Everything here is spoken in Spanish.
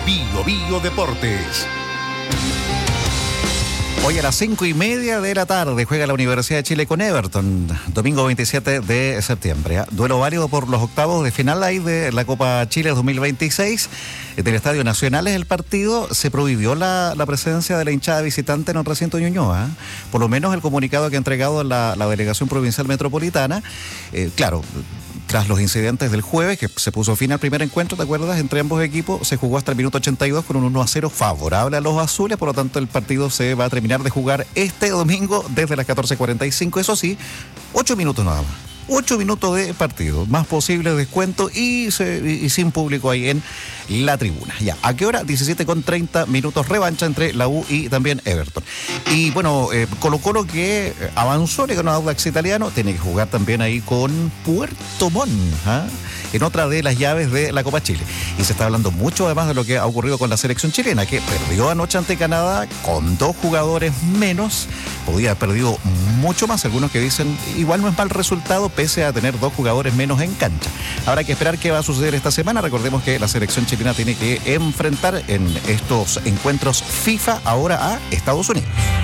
Bio Bio Deportes. Hoy a las 5:30 de la tarde juega la Universidad de Chile con Everton, domingo 27 de septiembre. Duelo válido por los octavos de final ahí de la Copa Chile 2026. Del Estadio Nacional es el partido. Se prohibió la presencia de la hinchada visitante en el recinto de Ñuñoa. Por lo menos el comunicado que ha entregado la Delegación Provincial Metropolitana. Claro, tras los incidentes del jueves, que se puso fin al primer encuentro, ¿te acuerdas? Entre ambos equipos se jugó hasta el minuto 82 con un 1-0 favorable a los azules. Por lo tanto, el partido se va a terminar de jugar este domingo desde las 14:45. Eso sí, 8 minutos nada más. 8 minutos de partido, más posible descuento y sin público ahí en la tribuna. Ya, ¿a qué hora? 17:30 minutos, revancha entre la U y también Everton. Y bueno, Colo-Colo que avanzó, le ganó a Audax Italiano, tiene que jugar también ahí con Puerto Montt, en otra de las llaves de la Copa Chile. Y se está hablando mucho además de lo que ha ocurrido con la selección chilena, que perdió anoche ante Canadá con 2 jugadores menos. Podía haber perdido mucho más, algunos que dicen igual no es mal resultado pese a tener 2 jugadores menos en cancha. Habrá que esperar qué va a suceder esta semana. Recordemos que la selección chilena tiene que enfrentar en estos encuentros FIFA ahora a Estados Unidos.